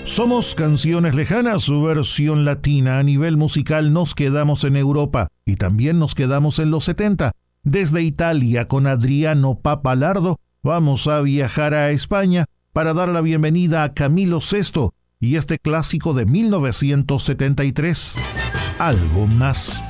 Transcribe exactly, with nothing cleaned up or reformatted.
Somos Canciones Lejanas, su versión latina. A nivel musical nos quedamos en Europa y también nos quedamos en los setenta. Desde Italia, con Adriano Pappalardo, vamos a viajar a España para dar la bienvenida a Camilo Sesto y este clásico de mil novecientos setenta y tres, Algo Más.